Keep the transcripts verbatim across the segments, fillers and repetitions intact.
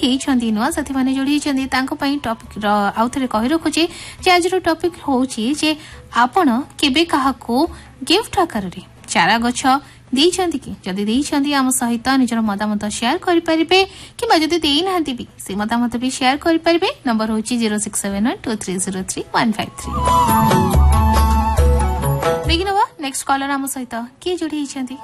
होती नुआ साथी मैंने जोड़ी होती टॉपिक आउ थे कही रखुचे आज टॉपिक होची जे आपण केबे काहाको गिफ्ट आकार रे चारा गछ देइछंती कि जदि देइछंती आम सहित निजर मतामत शेयर करि परिबे कि जदि देइ नाहंती भी से मतामत भी शेयर करि परिबे। नंबर होची zero six seven one two three zero three one five three. देखिनवा next collar आम सहित के जोड़ी हिछंती।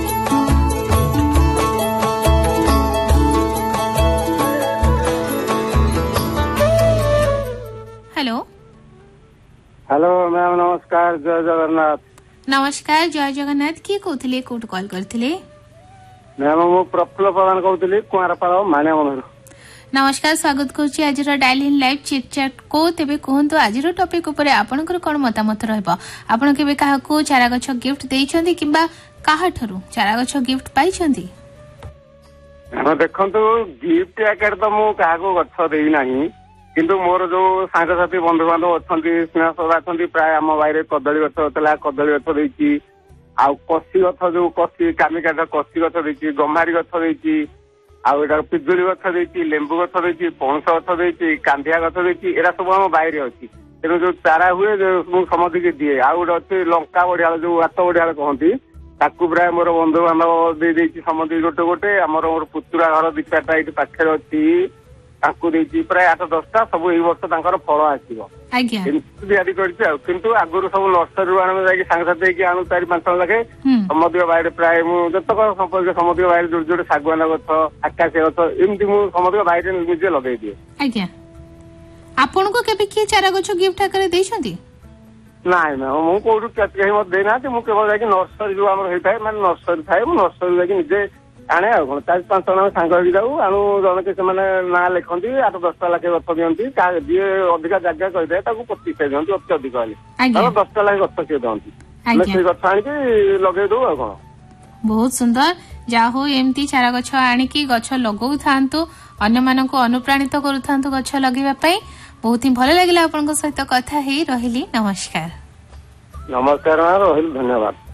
हेलो हेलो मैम नमस्कार जय जगन्नाथ। नमस्कार जय जगन्नाथ किए कहते कोट कॉल करथिले मैम मु प्रफुल्ल प्रधान कहते कुआरपाड़ मानेमनर। नमस्कार स्वागत करुच्ची आज dial in live chit chat को तेबे कहंतु आज टॉपिक ऊपर आपनकर कोन मतामत रहबो आपण केबे काहाको चारा गछ गिफ्ट देइछंती किबा काहा ठरू चारा गछ गिफ्ट पाइछंती। हम देखंतु गिफ्ट आकार तो मु काहाको गछ देई नाही किंतु मोर जो सांगसाथी बंधु बांधव अच्छा स्नेह श्रद्धा अच्छा प्राय आम बाहर कदली गछ होता कदली गछ देती आउ कसी गछ जो कसी कामिकाठ कसी गछ देती गम्हारी गछ देती आउ एटा पिजुली गछ देती लेंबू गछ देती पणस गछ देती कांधिया गछ देती एरा सब आम बाहर अच्छी तेणु जो चारा हुए समझ के दिए आउ गोटे अच्छे लंका बढ़िया जो हाथ बढ़िया कहती ताकू प्राय मोर बंधु बांधव दे देती समझ गोटे गोटे आमर मोर पुतुरा घर दि चार्टा ये पाखे अच्छी प्राय आठ दसटा सब वर्ष फल आसो किंतु आगुरी सब नर्सरी आने सांगसाथी आणु चार पांच लखे समझ बाहर प्राय जतक संपर्क समझ बाहर जोड़े जोड़े शागुआन गछ आकाशी गछ एमती समझ बाहर निजे लगे दिए। आपन को केबे किए चारा गछ गिफ्ट आकर देइछंती नाइ मैम मु कोठु कहीं मत देना मु केवल जाके नर्सरी जो आमर होता है माने नर्सरी थाए नर्सरी जाके निजे आने आ चार पांच जन सांग होगी जाऊ आणु जन से ना लिखती आठ दसटा लाखे गछ दिखती जी अधिका जगह कहीदे पचिश दिखती अति अधिक हेल्ले दसटा लाखे गछ सी दिखती से गछ आनिकी लगे दू आ कौन। बहुत सुंदर जा हो एमती चारा गछ आनिकी गछ लगौ थांतु अन्य मानक अनुप्राणित करू थांतु गछ लगेबा पई। बहुत ही भल लागला आपन सहित कथा हे रहिली। नमस्कार। नमस्कार रहिल धन्यवाद।